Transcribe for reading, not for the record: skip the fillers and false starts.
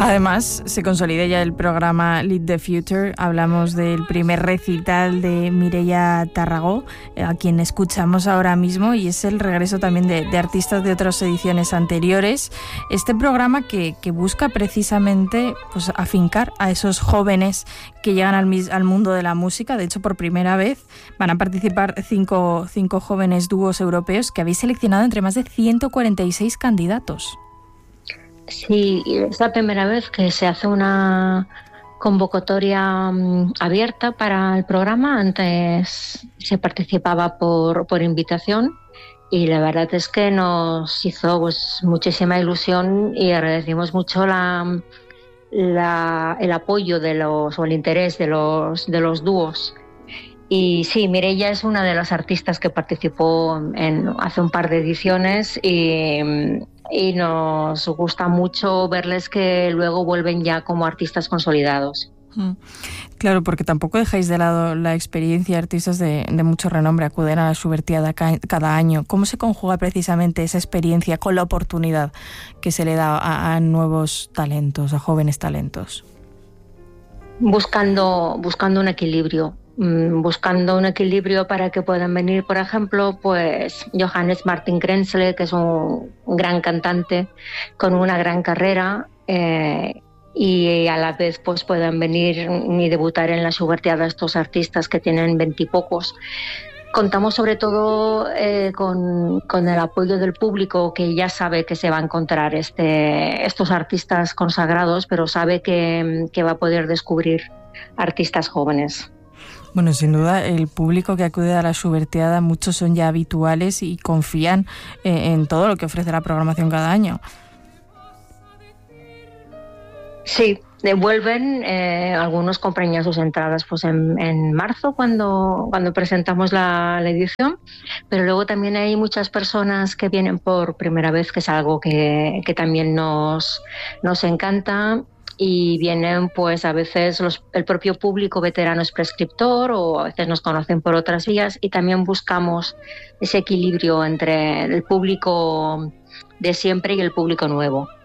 Además, se consolida ya el programa Lead the Future. Hablamos del primer recital de Mireia Tarragó, a quien escuchamos ahora mismo, y es el regreso también de artistas de otras ediciones anteriores. Este programa que busca precisamente pues, afincar a esos jóvenes que llegan al mundo de la música. De hecho, por primera vez van a participar cinco jóvenes dúos europeos que habéis seleccionado entre más de 146 candidatos. Sí, es la primera vez que se hace una convocatoria abierta para el programa. Antes se participaba por invitación y la verdad es que nos hizo pues muchísima ilusión y agradecimos mucho el apoyo o el interés de los dúos. Y sí, Mireia es una de las artistas que participó hace un par de ediciones y nos gusta mucho verles que luego vuelven ya como artistas consolidados. Claro, porque tampoco dejáis de lado la experiencia. Artistas de mucho renombre acuden a la Schubertiada cada año. ¿Cómo se conjuga precisamente esa experiencia con la oportunidad que se le da a nuevos talentos, a jóvenes talentos? Buscando un equilibrio. Buscando un equilibrio para que puedan venir, por ejemplo, pues Johannes Martin Grenzle, que es un gran cantante con una gran carrera, y a la vez pues puedan venir y debutar en la Schubertiada estos artistas que tienen 20 y pocos. Contamos sobre todo con el apoyo del público, que ya sabe que se va a encontrar estos artistas consagrados, pero sabe que va a poder descubrir artistas jóvenes. Bueno, sin duda, el público que acude a la Schubertiada, muchos son ya habituales y confían en todo lo que ofrece la programación cada año. Sí, devuelven, algunos compran ya sus entradas pues en marzo cuando presentamos la edición, pero luego también hay muchas personas que vienen por primera vez, que es algo que también nos encanta. Y vienen pues a veces el propio público veterano es prescriptor, o a veces nos conocen por otras vías, y también buscamos ese equilibrio entre el público de siempre y el público nuevo.